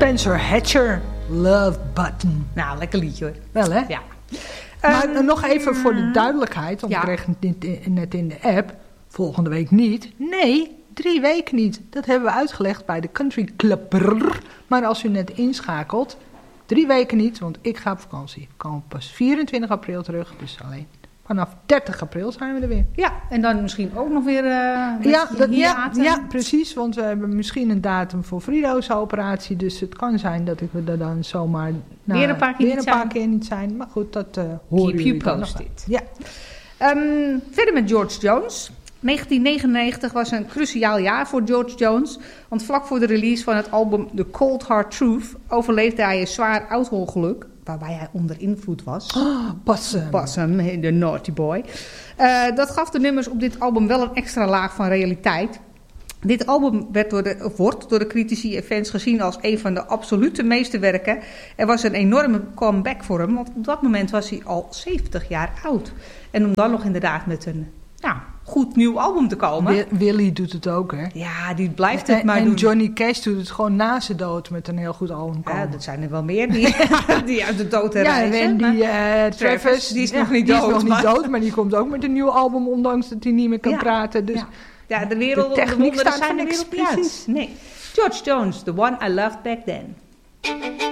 Spencer Hatcher, Love Button. Nou, lekker liedje hoor. Wel hè? Ja. Maar nog even voor de duidelijkheid, want ik kreeg het net in de app. Volgende week niet. Nee, 3 weken niet. Dat hebben we uitgelegd bij de Country Club. Maar als u net inschakelt, 3 weken niet, want ik ga op vakantie. Ik kom pas 24 april terug, dus alleen vanaf 30 april zijn we er weer. Ja, en dan misschien ook nog weer ja, precies, want we hebben misschien een datum voor Frido's operatie, dus het kan zijn dat we er dan zomaar weer een paar keer niet zijn. Maar goed, dat horen Keep you posted. Ja. Verder met George Jones. 1999 was een cruciaal jaar voor George Jones, want vlak voor de release van het album The Cold Hard Truth overleefde hij een zwaar auto-ongeluk, waarbij hij onder invloed was. Pas hem, de naughty boy. Dat gaf de nummers op dit album wel een extra laag van realiteit. Dit album wordt door de critici en fans gezien als een van de absolute meesterwerken. Er was een enorme comeback voor hem, want op dat moment was hij al 70 jaar oud. En om dan nog inderdaad met een goed nieuw album te komen. Willy doet het ook, hè? Ja, die blijft het maar doen. En Johnny Cash doet het gewoon na zijn dood met een heel goed album komen. Ja, dat zijn er wel meer die uit de dood herreizen. Ja, en Travis, die is nog niet dood. Die is nog niet dood, maar die komt ook met een nieuw album, ondanks dat hij niet meer kan praten. Dus ja, de wereld, de techniek staat zijn voor er niks weer op uit. Nee. George Jones, the one I loved back then.